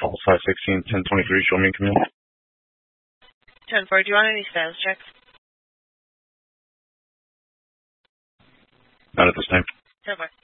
False 516, 1023, show me in command. 10-4, do you want any status checks? Not at this time. 10-4.